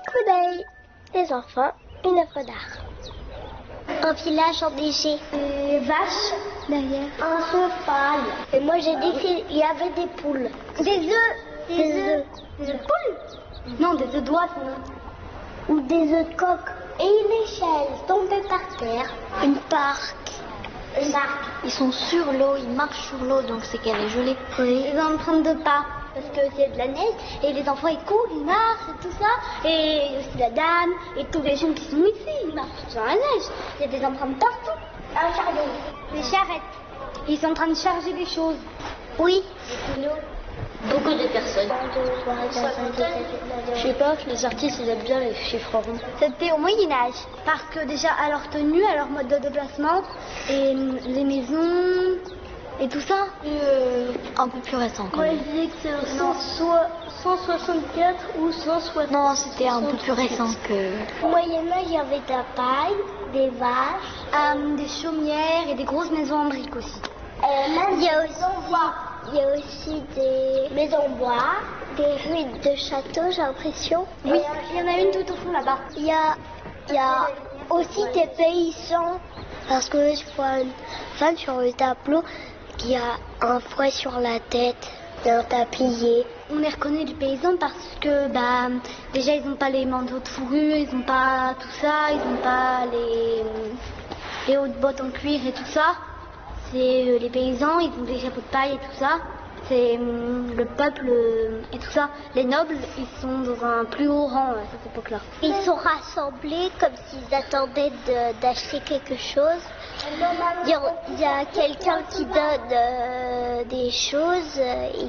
coup d'œil. Les enfants, une œuvre d'art. Un village enneigé. Des vaches derrière. Un cheval. Et moi j'ai dit qu'il y avait des poules. Des œufs. Des œufs. Poules. Non, des œufs d'oie, non. Ou des œufs de coq. Et une échelle tombée par terre. Une barque. Une barque. Ils sont sur l'eau, ils marchent sur l'eau, donc c'est qu'elle est gelée. Oui. Ils sont en train de pas. Parce que c'est de la neige, et les enfants ils courent, ils marchent et tout ça, et aussi la dame, et tous les gens qui sont ici, ils marchent dans la neige. Il y a des empreintes partout. Un chariot, des charrettes. Ils sont en train de charger des choses. Oui. Des kilos. Beaucoup de personnes. Je sais pas, les artistes ils aiment bien les chiffres ronds. C'était au Moyen-Âge, parce que déjà à leur tenue, à leur mode de déplacement, et les maisons... Et tout ça un peu plus récent quand même. même. Moi je disais que c'est 164 ou 160. Non, c'était un peu plus récent que... Au Moyen-Âge, il y avait de la paille, des vaches, des chaumières et des grosses maisons en briques aussi. Il y a aussi des maisons en bois, des ruines de châteaux, j'ai l'impression. Oui, il y en a une tout au fond là-bas. Il y a aussi des paysans, parce que je vois une femme sur le tableau qui a un fouet sur la tête, un tablier. On les reconnaît du paysan parce que déjà ils n'ont pas les manteaux de fourrure, ils n'ont pas tout ça, ils n'ont pas les hautes bottes en cuir et tout ça. C'est les paysans, ils ont des chapeaux de paille et tout ça. C'est le peuple et tout ça. Les nobles, ils sont dans un plus haut rang à cette époque-là. Ils sont rassemblés comme s'ils attendaient d'acheter quelque chose. Il y a quelqu'un qui donne des choses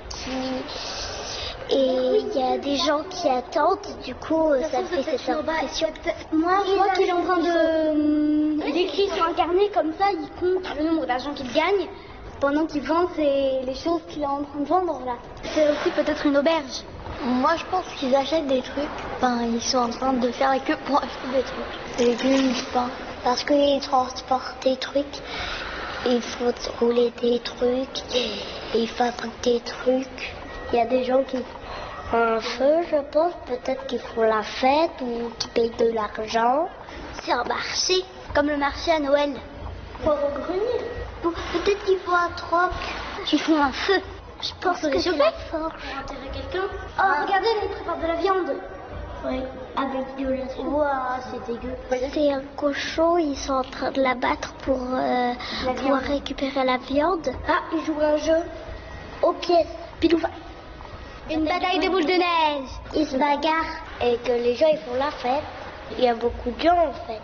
et il y a des gens qui attendent. Du coup, ça fait cette impression. Moi, je vois qu'il est en train de... Il écrit sur un carnet comme ça, il compte le nombre d'argent qu'il gagne pendant qu'il vend les choses qu'il est en train de vendre là. C'est aussi peut-être une auberge. Moi, je pense qu'ils achètent des trucs. Enfin, ils sont en train de faire la queue pour acheter des trucs. Des légumes, du pain. Parce qu'ils transportent des trucs, il faut rouler des trucs, et ils fabriquent des trucs. Il y a des gens qui font un feu, je pense, peut-être qu'ils font la fête ou qui payent de l'argent. C'est un marché, comme le marché à Noël. Pour regrunir. Peut-être qu'ils font un troc. Ils font un feu. Je pense que c'est la forge. Pour enterrer quelqu'un. Oh, regardez, ils préparent de la viande. Oui, avec de la soupe. Ouah, c'est dégueu. C'est un cochon, ils sont en train de l'abattre pour pouvoir récupérer la viande. Ah, ils jouent un jeu aux pièces. Pilou. Une bataille de boules de neige. Ils se bagarrent et que les gens ils font la fête. Il y a beaucoup de gens en fait.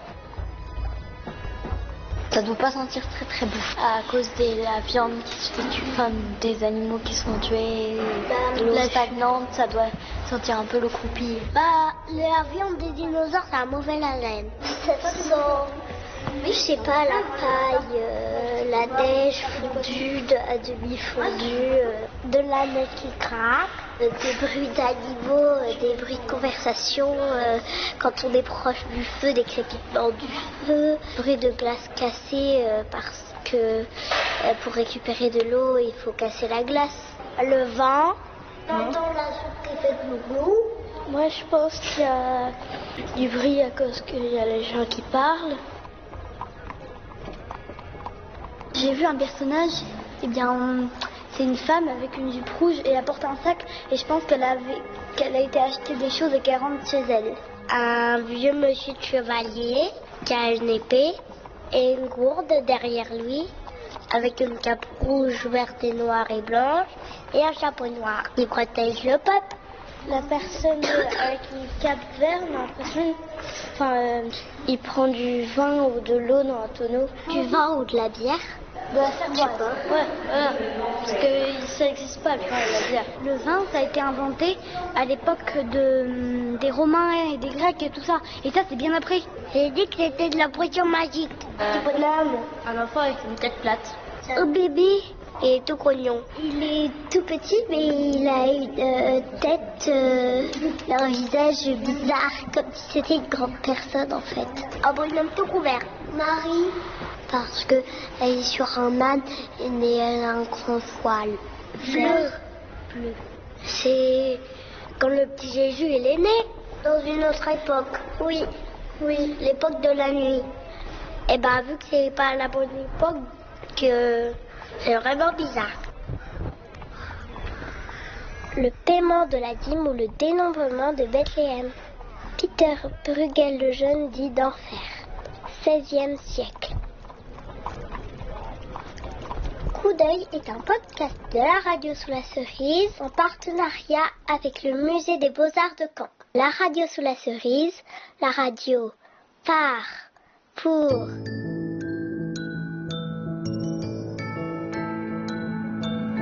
Ça doit pas sentir très très bon à cause de la viande qui se fait tuer, enfin, des animaux qui sont tués, de l'eau stagnante, ça doit sentir un peu le croupi. La viande des dinosaures, ça a mauvais haleine. Ça sent, je sais pas, la paille, la neige fondue, à demi fondue, de la neige qui craque, des bruits d'animaux, des bruits de conversation quand on est proche du feu, des crépitements du feu, bruit de glace cassée parce que pour récupérer de l'eau, il faut casser la glace. Le vent, t'entends la soupe qui fait glou-glou. Moi, je pense qu'il y a du bruit à cause qu'il y a les gens qui parlent. J'ai vu un personnage, c'est une femme avec une jupe rouge et elle porte un sac et je pense qu'elle a été acheter des choses et qu'elle rentre chez elle. Un vieux monsieur de chevalier qui a une épée et une gourde derrière lui avec une cape rouge, verte et noire et blanche et un chapeau noir. Il protège le peuple. La personne avec une cape verte, j'ai l'impression, il prend du vin ou de l'eau dans un tonneau. Du vin ou de la bière. De la cervoise. Ouais, voilà. Parce que ça n'existe pas, le vin et la bière. Le vin, ça a été inventé à l'époque des Romains et des Grecs et tout ça. Et ça, c'est bien après. J'ai dit que c'était de la potion magique. Un enfant avec une tête plate. Un bébé est tout grognon. Il est tout petit, mais il a une tête, un visage bizarre, comme si c'était une grande personne en fait. Un bonhomme tout couvert. Marie, parce qu'elle est sur un âne et elle a un grand voile. Bleu. C'est quand le petit Jésus il est né. Dans une autre époque. Oui, oui, l'époque de la nuit. Et ben vu que c'est pas la bonne époque, que c'est vraiment bizarre. Le paiement de la dîme ou le dénombrement de Bethléem. Peter Bruegel le Jeune dit d'enfer. 16e siècle. Coup d'œil est un podcast de la radio sous la cerise en partenariat avec le musée des Beaux-Arts de Caen. La radio sous la cerise, la radio phare pour